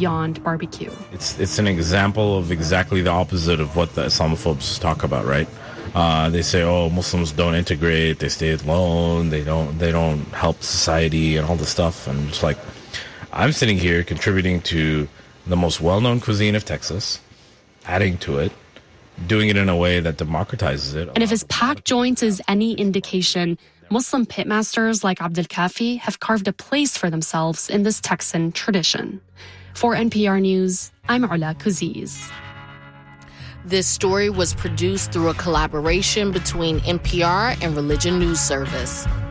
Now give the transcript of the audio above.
beyond barbecue. It's an example of exactly the opposite of what the Islamophobes talk about, right? They say, oh, Muslims don't integrate, they stay alone, they don't help society and all this stuff. And it's like, I'm sitting here contributing to the most well-known cuisine of Texas, adding to it, doing it in a way that democratizes it. And if his packed joints is any indication, Muslim pitmasters like Abdel Kafi have carved a place for themselves in this Texan tradition. For NPR News, I'm Ula Kuziz. This story was produced through a collaboration between NPR and Religion News Service.